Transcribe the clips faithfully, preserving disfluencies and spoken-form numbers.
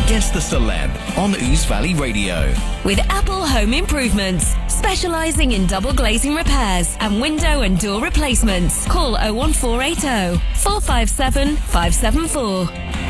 Guess the Celeb on Ouse Valley Radio. With Apple Home Improvements, specialising in double glazing repairs and window and door replacements. Call oh one four eight oh, four five seven, five seven four.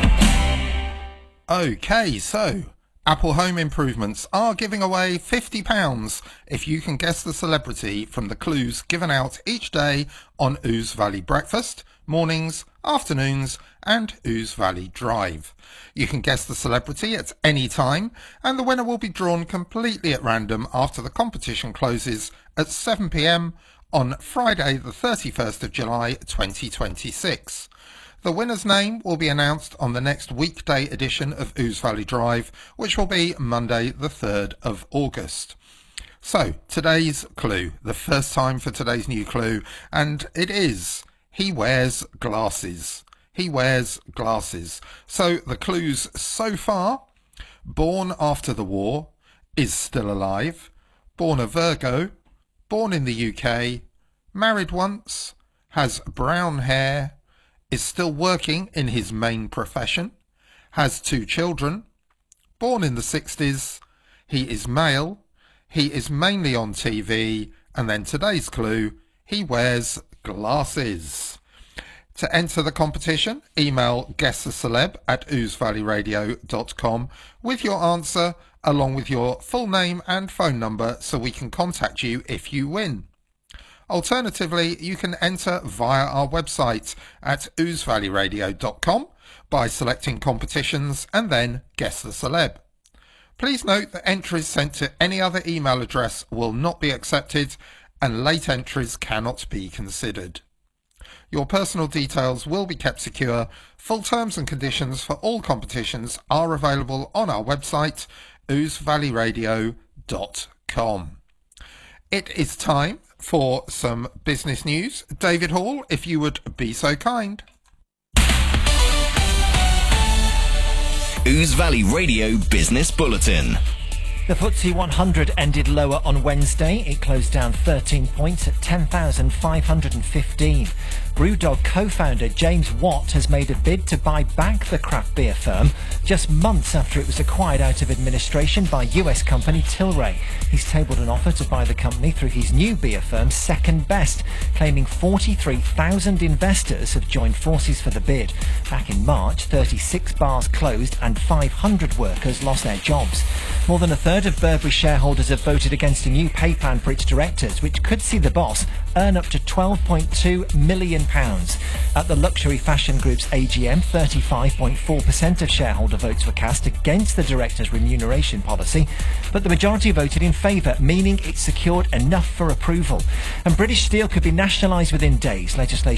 Okay, so Apple Home Improvements are giving away fifty pounds if you can guess the celebrity from the clues given out each day on Ouse Valley Breakfast, mornings, afternoons and Ouse Valley Drive. You can guess the celebrity at any time and the winner will be drawn completely at random after the competition closes at seven p m on Friday the thirty-first of July twenty twenty-six. The winner's name will be announced on the next weekday edition of Ouse Valley Drive, which will be Monday the third of August. So, today's clue, the first time for today's new clue, and it is, he wears glasses. He wears glasses. So, the clues so far: born after the war, is still alive, born a Virgo, born in the U K, married once, has brown hair, is still working in his main profession, has two children, born in the sixties, he is male, he is mainly on T V, and then today's clue, he wears glasses. To enter the competition, email guesstheceleb at ouse valley radio dot com with your answer along with your full name and phone number so we can contact you if you win. Alternatively, you can enter via our website at ouse valley radio dot com by selecting competitions and then guess the celeb. Please note that entries sent to any other email address will not be accepted and late entries cannot be considered. Your personal details will be kept secure. Full terms and conditions for all competitions are available on our website, ouse valley radio dot com. It is time for some business news. David Hall, if you would be so kind. Ouse Valley Radio Business Bulletin. The F T S E one hundred ended lower on Wednesday. It closed down thirteen points at ten thousand five hundred fifteen. Brewdog co-founder James Watt has made a bid to buy back the craft beer firm just months after it was acquired out of administration by U S company Tilray. He's tabled an offer to buy the company through his new beer firm Second Best, claiming forty-three thousand investors have joined forces for the bid. Back in March, thirty-six bars closed and five hundred workers lost their jobs. More than a third of Burberry shareholders have voted against a new pay plan for its directors, which could see the boss earn up to twelve point two million pounds. At the luxury fashion group's A G M, thirty-five point four percent of shareholder votes were cast against the directors' remuneration policy, but the majority voted in favour, meaning it secured enough for approval. And British Steel could be nationalised within days. Legislation